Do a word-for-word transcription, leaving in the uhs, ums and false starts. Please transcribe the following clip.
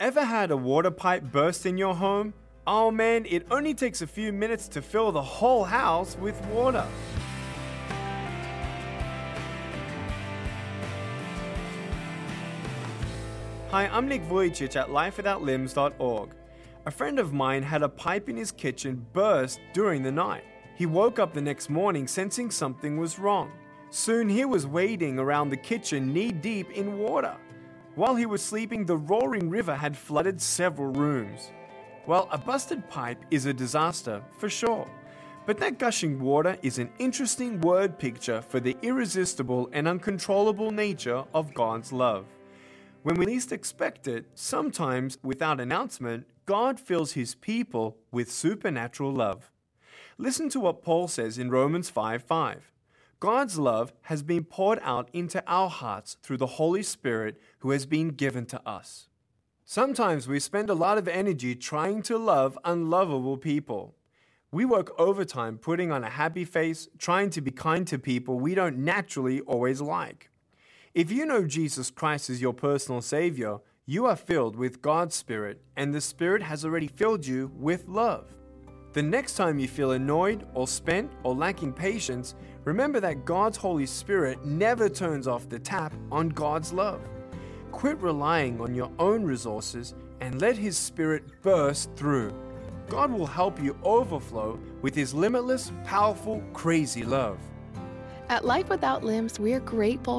Ever had a water pipe burst in your home? Oh man, it only takes a few minutes to fill the whole house with water. Hi, I'm Nick Vujicic at life without limbs dot org. A friend of mine had a pipe in his kitchen burst during the night. He woke up the next morning sensing something was wrong. Soon he was wading around the kitchen knee-deep in water. While he was sleeping, the roaring river had flooded several rooms. Well, a busted pipe is a disaster, for sure. But that gushing water is an interesting word picture for the irresistible and uncontrollable nature of God's love. When we least expect it, sometimes without announcement, God fills His people with supernatural love. Listen to what Paul says in Romans five five. God's love has been poured out into our hearts through the Holy Spirit who has been given to us. Sometimes we spend a lot of energy trying to love unlovable people. We work overtime putting on a happy face, trying to be kind to people we don't naturally always like. If you know Jesus Christ as your personal Savior, you are filled with God's Spirit, and the Spirit has already filled you with love. The next time you feel annoyed or spent or lacking patience, remember that God's Holy Spirit never turns off the tap on God's love. Quit relying on your own resources and let His Spirit burst through. God will help you overflow with His limitless, powerful, crazy love. At Life Without Limbs, we are grateful